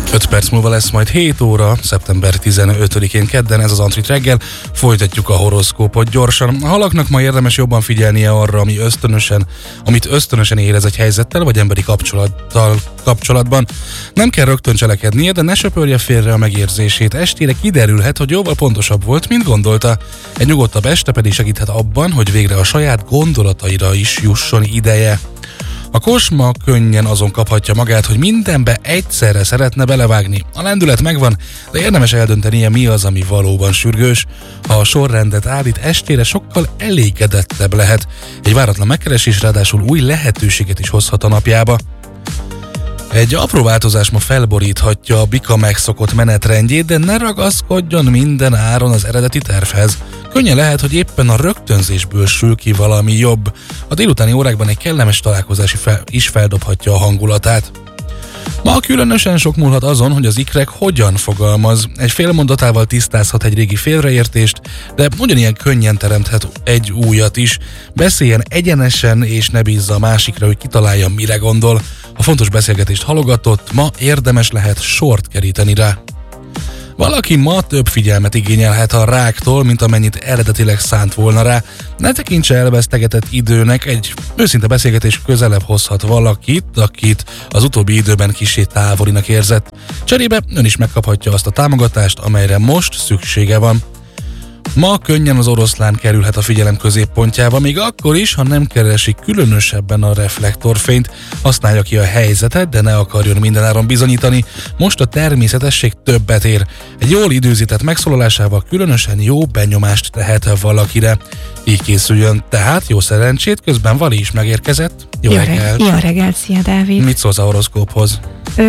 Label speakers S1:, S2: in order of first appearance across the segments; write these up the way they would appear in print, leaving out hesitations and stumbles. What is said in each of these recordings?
S1: 5 perc múlva lesz majd 7 óra, szeptember 15-én kedden, ez az Antrit reggel. Folytatjuk a horoszkópot gyorsan. A halaknak ma érdemes jobban figyelnie arra, amit ösztönösen érez egy helyzettel vagy emberi kapcsolatban. Nem kell rögtön cselekednie, de ne söpörje félre a megérzését. Estére kiderülhet, hogy jóval pontosabb volt, mint gondolta. Egy nyugodtabb este pedig segíthet abban, hogy végre a saját gondolataira is jusson ideje. A kosma könnyen azon kaphatja magát, hogy mindenbe egyszerre szeretne belevágni. A lendület megvan, de érdemes eldöntenie, mi az, ami valóban sürgős. Ha a sorrendet állít, estére sokkal elégedettebb lehet. Egy váratlan megkeresés ráadásul új lehetőséget is hozhat a napjába. Egy apró változás ma felboríthatja a bika megszokott menetrendjét, de ne ragaszkodjon minden áron az eredeti tervhez. Könnyen lehet, hogy éppen a rögtönzésből sül ki valami jobb. A délutáni órákban egy kellemes találkozás is feldobhatja a hangulatát. Ma különösen sok múlhat azon, hogy az ikrek hogyan fogalmaz. Egy fél mondatával tisztázhat egy régi félreértést, de ugyanilyen könnyen teremthet egy újat is. Beszéljen egyenesen és ne bízza a másikra, hogy kitalálja, mire gondol. A fontos beszélgetést halogatott, ma érdemes lehet sort keríteni rá. Valaki ma több figyelmet igényelhet a ráktól, mint amennyit eredetileg szánt volna rá. Ne tekintse elvesztegetett időnek, egy őszinte beszélgetés közelebb hozhat valakit, akit az utóbbi időben kissé távolinak érzett. Cserébe ön is megkaphatja azt a támogatást, amelyre most szüksége van. Ma könnyen az oroszlán kerülhet a figyelem középpontjába, még akkor is, ha nem keresi különösebben a reflektorfényt. Használja ki a helyzetet, de ne akarjon mindenáron bizonyítani. Most a természetesség többet ér. Egy jól időzített megszólalásával különösen jó benyomást tehet valakire. Így készüljön tehát, jó szerencsét, közben Vali is megérkezett. Jó reggelt!
S2: Jó reggelt, szia Dávid!
S1: Mit szólsz a horoszkóphoz?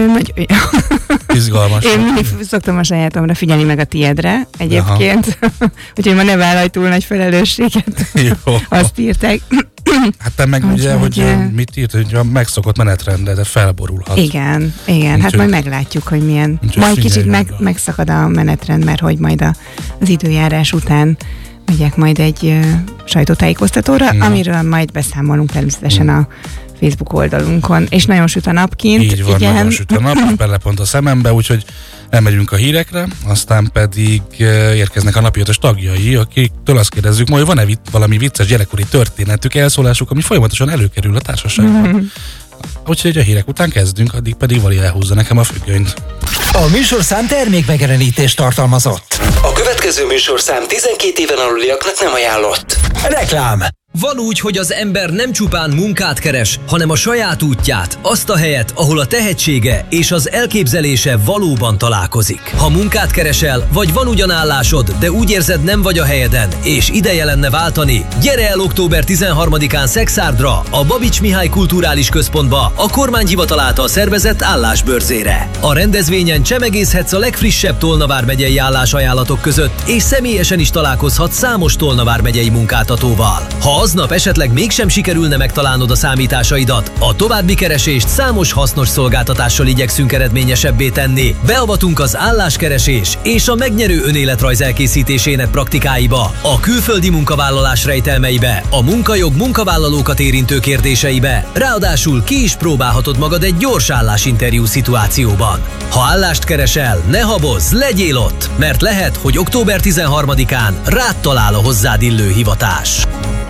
S1: Izgalmas.
S2: Én mindig szoktam a sajátomra figyelni, meg a tiédre egyébként. Úgyhogy ma ne vállalj túl nagy felelősséget.
S1: Jó.
S2: Azt írták.
S1: Hát te meg ugye, hogy mit írt, hogy a megszokott menetrendre, de felborulhat.
S2: Igen. Hát majd meglátjuk, hogy milyen. Majd kicsit megszakad a menetrend, mert hogy majd az időjárás után megyek majd egy sajtótájékoztatóra, amiről majd beszámolunk természetesen a Facebook oldalunkon, és nagyon süt a nap kint.
S1: Így van, igen. Nagyon süt a nap, belepont a szemembe, úgyhogy elmegyünk a hírekre, aztán pedig érkeznek a napi 5-ös tagjai, akiktől azt kérdezzük, majd van-e valami vicces gyerekkori történetük, elszólásuk, ami folyamatosan előkerül a társaságban. Úgyhogy a hírek után kezdünk, addig pedig Vali elhúzza nekem a függönyt.
S3: A műsorszám termékmegjelenítést tartalmazott. A következő műsorszám 12 éven aluliaknak nem ajánlott. Reklám.
S4: Van úgy, hogy az ember nem csupán munkát keres, hanem a saját útját, azt a helyet, ahol a tehetsége és az elképzelése valóban találkozik. Ha munkát keresel, vagy van ugyan állásod, de úgy érzed, nem vagy a helyeden, és ideje lenne váltani, gyere el október 13-án Szexárdra, a Babics Mihály Kulturális Központba, a kormányhivatal által szervezett állásbörzére. A rendezvényen csemegészhetsz a legfrissebb Tolna vármegyei állásajánlatok között, és személyesen is találkozhatsz számos Tolna vármegyei munkáltatóval. Ha aznap esetleg mégsem sikerülne megtalálnod a számításaidat, a további keresést számos hasznos szolgáltatással igyekszünk eredményesebbé tenni. Beavatunk az álláskeresés és a megnyerő önéletrajz elkészítésének praktikáiba, a külföldi munkavállalás rejtelmeibe, a munkajog munkavállalókat érintő kérdéseibe, ráadásul ki is próbálhatod magad egy gyors állásinterjú szituációban. Ha állást keresel, ne habozz, legyél ott, mert lehet, hogy október 13-án rád talál a hozzád illő hivatás.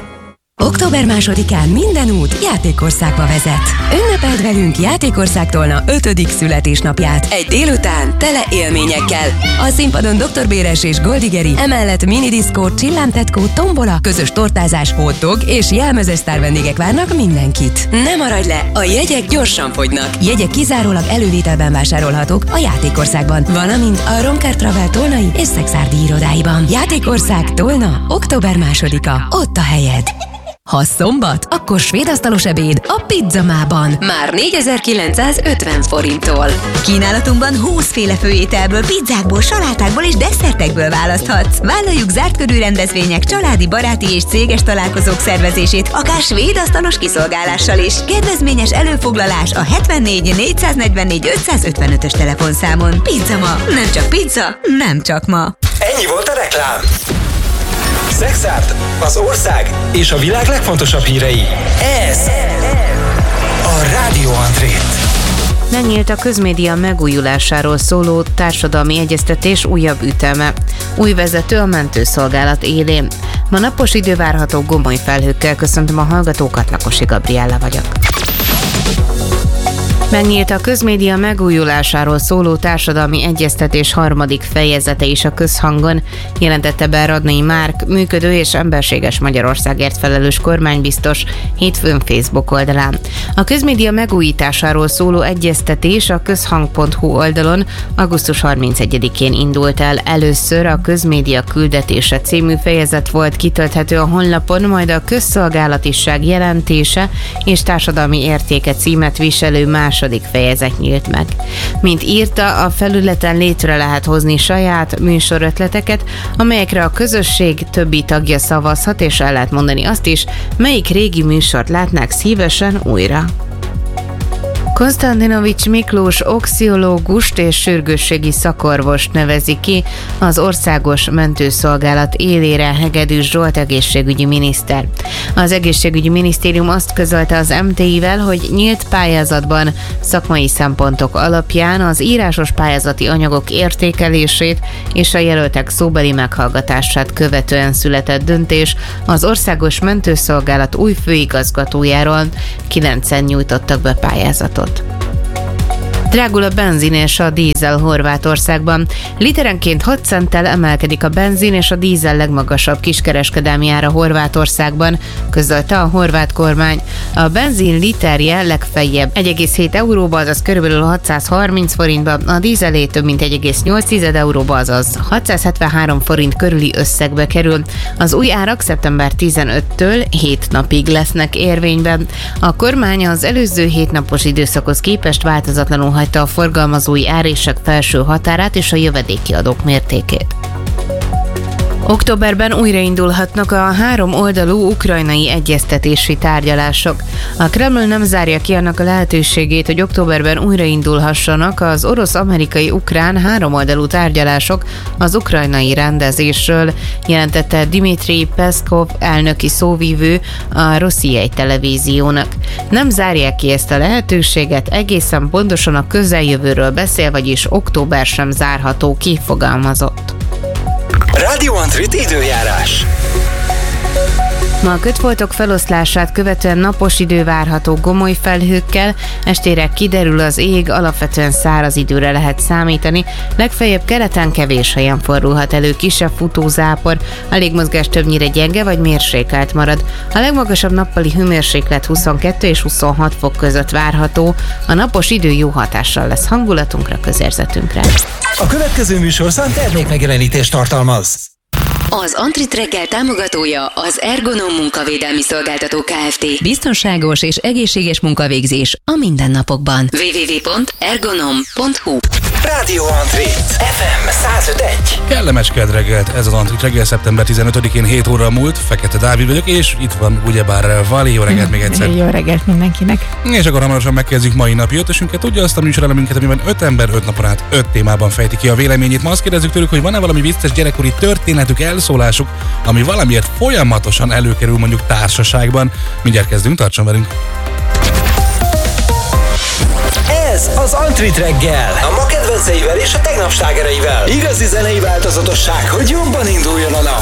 S5: Október 2-án minden út Játékországba vezet. Ünnepeld velünk Játékország Tolna 5. születésnapját. Egy délután tele élményekkel. A színpadon Dr. Béres és Goldigeri, emellett minidiszkó, csillámtetkó, tombola, közös tortázás, hotdog és jelmezes sztár vendégek várnak mindenkit. Ne maradj le, a jegyek gyorsan fogynak. Jegyek kizárólag elővételben vásárolhatók a Játékországban, valamint a Romker Travel tolnai és szexárdi irodáiban. Játékország Tolna, október 2-a, ott a helyed. Ha szombat, akkor svédasztalos ebéd a Pizzamában. Már 4950 forinttól.
S6: Kínálatunkban 20 féle főételből, pizzákból, salátákból és desszertekből választhatsz. Vállaljuk zárt körű rendezvények, családi, baráti és céges találkozók szervezését, akár svédasztalos kiszolgálással is. Kedvezményes előfoglalás a 74 444 555-ös telefonszámon. Pizzama, nem csak pizza, nem csak ma.
S3: Ennyi volt a reklám. Szexárd, az ország és a világ legfontosabb hírei. Ez a Rádió Antrit.
S7: Megnyílt a közmédia megújulásáról szóló társadalmi egyeztetés újabb üteme. Új vezető a mentőszolgálat élén. Ma napos idő várható, gomoly felhőkkel. Köszöntöm a hallgatókat, Lakosi Gabriella vagyok. Megnyílt a közmédia megújulásáról szóló társadalmi egyeztetés harmadik fejezete is a Közhangon, jelentette be Radnai Márk, működő és emberséges Magyarországért felelős kormánybiztos hétfőn Facebook oldalán. A közmédia megújításáról szóló egyeztetés a közhang.hu oldalon augusztus 31-én indult el. Először a Közmédia küldetése című fejezet volt kitölthető a honlapon, majd a közszolgálatiság jelentése és társadalmi értéke címet viselő második fejezet nyílt meg. Mint írta, a felületen létre lehet hozni saját műsorötleteket, amelyekre a közösség többi tagja szavazhat, és el lehet mondani azt is, melyik régi műsort látnák szívesen újra. Konstantinovics Miklós oxiológust és sürgősségi szakorvost nevezi ki az Országos Mentőszolgálat élére Hegedűs Zsolt egészségügyi miniszter. Az egészségügyi minisztérium azt közölte az MTI-vel, hogy nyílt pályázatban szakmai szempontok alapján az írásos pályázati anyagok értékelését és a jelöltek szóbeli meghallgatását követően született döntés az Országos Mentőszolgálat új főigazgatójáról. 9-en nyújtottak be pályázatot. Drágul a benzin és a dízel Horvátországban. Literenként 6 centtel emelkedik a benzin és a dízel legmagasabb kiskereskedelmi ára Horvátországban, közölte a horvát kormány. A benzin literje legfeljebb 1,7 euróba, azaz körülbelül 630 forintba, a dízelé több mint 1,8 euróba, azaz 673 forint körüli összegbe kerül. Az új árak szeptember 15-től 7 napig lesznek érvényben. A kormány az előző 7 napos időszakhoz képest változatlanul hagyta a forgalmazói árések felső határát és a jövedéki adók mértékét. Októberben újraindulhatnak a 3 oldalú ukrajnai egyeztetési tárgyalások. A Kreml nem zárja ki annak a lehetőségét, hogy októberben újraindulhassanak az orosz-amerikai-ukrán 3 oldalú tárgyalások az ukrajnai rendezésről, jelentette Dmitry Peszkov elnöki szóvivő a Rossziai televíziónak. Nem zárják ki ezt a lehetőséget, egészen pontosan a közeljövőről beszél, vagyis október sem zárható ki, fogalmazott.
S3: Radio Antrit időjárás.
S7: Ma a kötfoltok feloszlását követően napos idő várható, gomoly felhőkkel, estére kiderül az ég, alapvetően száraz időre lehet számítani, legfeljebb keleten kevés helyen fordulhat elő kisebb futózápor, a légmozgás többnyire gyenge vagy mérsékelt marad. A legmagasabb nappali hőmérséklet 22 és 26 fok között várható, a napos idő jó hatással lesz hangulatunkra, közérzetünkre.
S3: A következő műsorszám termékmegjelenítést tartalmaz.
S5: Az Antrit reggel támogatója az Ergonom munkavédelmi szolgáltató Kft. Biztonságos és egészséges munkavégzés a mindennapokban. www.ergonom.hu.
S3: Radio Antrit FM 105.1.
S1: Kellemes kedd reggelt, ez az Antrit reggel, szeptember 15-én 7 óra múlt. Fekete Dávid vagyok, és itt van ugyebár Vali. Jó reggelt még egyszer.
S2: Jó reggelt mindenkinek.
S1: És akkor hamarosan megkezdjük mai napi ötösünket. Tudja azt a műsorelemünket, amiben 5 ember 5 napon át 5 témában fejti ki a véleményét. Ma azt kérdezzük tőlük, hogy van-e valami vicces gyerekkori történetük, elszólásuk, ami valamiért folyamatosan előkerül mondjuk társaságban. Mindjárt kezdünk, tartson velünk!
S3: Ez az Antrit reggel. A ma kedvenceivel és a tegnap slágereivel. Igazi zenei változatosság, hogy jobban induljon a nap.